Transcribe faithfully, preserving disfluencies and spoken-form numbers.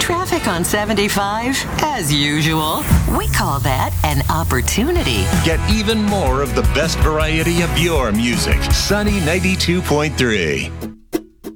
Traffic on seventy-five, as usual. We call that an opportunity. Get even more of the best variety of your music. Sunny ninety-two point three.